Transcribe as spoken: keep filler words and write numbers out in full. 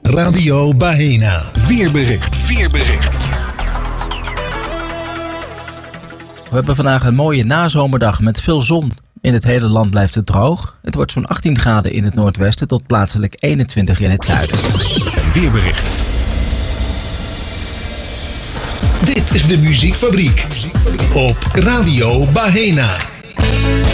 Radio Baena. Weerbericht. Weerbericht. We hebben vandaag een mooie nazomerdag met veel zon. In het hele land blijft het droog. Het wordt zo'n achttien graden in het noordwesten tot plaatselijk eenentwintig in het zuiden. Een weerbericht. Dit is de Muziekfabriek op Radio Baena.